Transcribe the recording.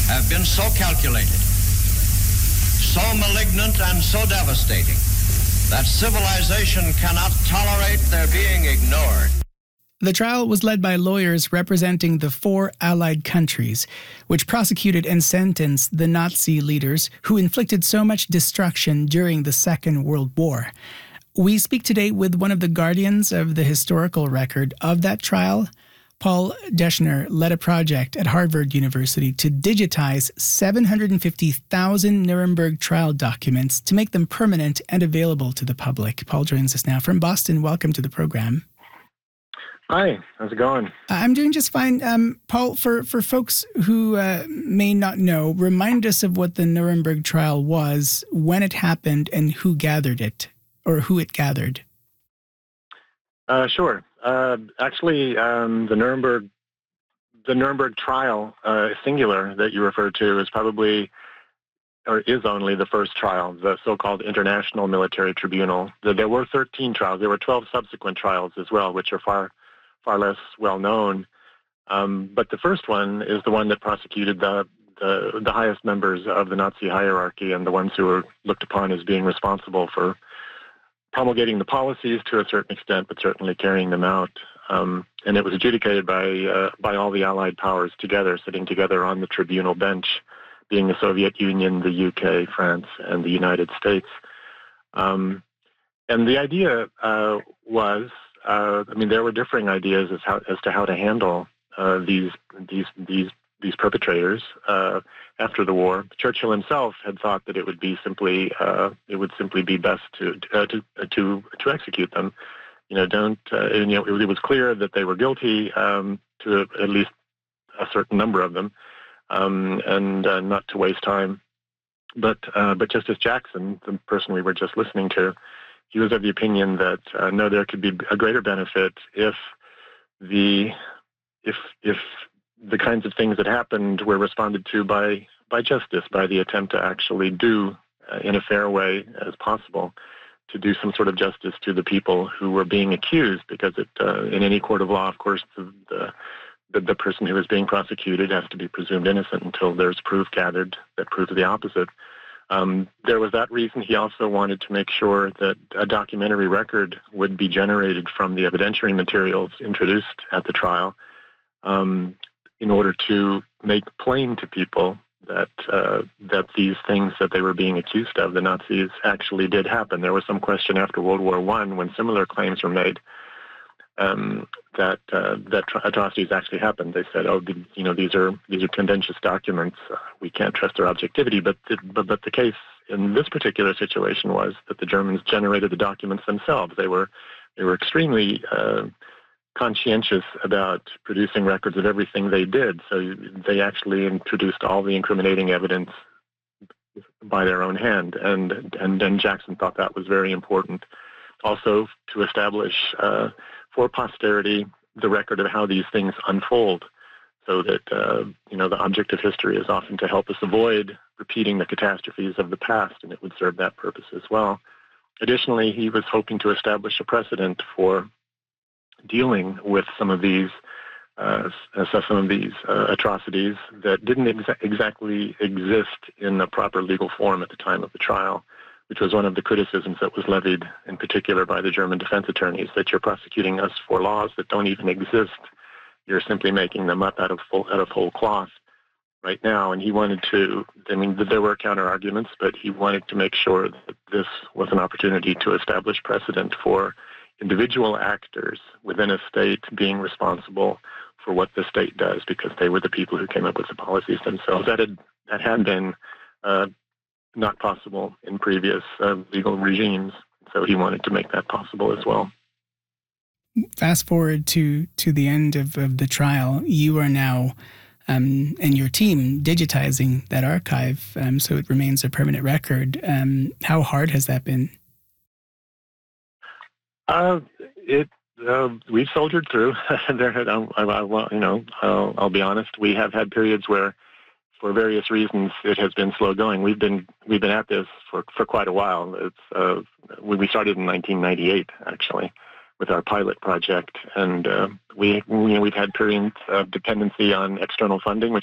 have been so calculated, so malignant and so devastating that civilization cannot tolerate their being ignored. The trial was led by lawyers representing the 4 Allied countries, which prosecuted and sentenced the Nazi leaders who inflicted so much destruction during the Second World War. We speak today with one of the guardians of the historical record of that trial. Paul Deschner led a project at Harvard University to digitize 750,000 Nuremberg trial documents to make them permanent and available to the public. Paul joins us now from Boston. Welcome to the program. Hi, how's it going? I'm doing just fine. Paul, for folks who may not know, remind us of what the Nuremberg trial was, when it happened, and who gathered it, or who it gathered. Sure. Actually, the Nuremberg trial, singular, that you referred to, is probably, or is only the first trial, the so-called International Military Tribunal. There were 13 trials. There were 12 subsequent trials as well, which are far less well known. But the first one is the one that prosecuted the highest members of the Nazi hierarchy and the ones who were looked upon as being responsible for promulgating the policies to a certain extent, but certainly carrying them out. And it was adjudicated by all the Allied powers together, sitting together on the tribunal bench, being the Soviet Union, the UK, France, and the United States. And the idea was, there were differing ideas as to how to handle these perpetrators after the war. Churchill himself had thought that it would simply be best to execute them. It was clear that they were guilty to at least a certain number of them, and not to waste time. But Justice Jackson, the person we were just listening to, he was of the opinion that no, there could be a greater benefit if the kinds of things that happened were responded to by justice, by the attempt to actually do in a fair way as possible, to do some sort of justice to the people who were being accused, because in any court of law, of course, the person who is being prosecuted has to be presumed innocent until there's proof gathered that proves the opposite. There was that reason. He also wanted to make sure that a documentary record would be generated from the evidentiary materials introduced at the trial, in order to make plain to people that these things that they were being accused of, the Nazis, actually did happen. There was some question after World War I, when similar claims were made, that atrocities actually happened. They said, these are contentious documents. We can't trust their objectivity. But the case in this particular situation was that the Germans generated the documents themselves. They were extremely conscientious about producing records of everything they did. So they actually introduced all the incriminating evidence by their own hand, and Jackson thought that was very important. Also, to establish for posterity the record of how these things unfold, so that the object of history is often to help us avoid repeating the catastrophes of the past, and it would serve that purpose as well. Additionally, he was hoping to establish a precedent for dealing with some of these atrocities that didn't exactly exist in a proper legal form at the time of the trial, which was one of the criticisms that was levied in particular by the German defense attorneys, that you're prosecuting us for laws that don't even exist. You're simply making them up out of whole cloth right now. And he wanted to, there were counter arguments, but he wanted to make sure that this was an opportunity to establish precedent for individual actors within a state being responsible for what the state does, because they were the people who came up with the policies themselves. That had been not possible in previous legal regimes, so he wanted to make that possible as well. Fast forward to the end of the trial, you are now and your team digitizing that archive so it remains a permanent record. How hard has that been? We've soldiered through. I'll be honest. We have had periods where, for various reasons, it has been slow going. We've been at this for quite a while. We started in 1998 actually with our pilot project, and we've had periods of dependency on external funding, which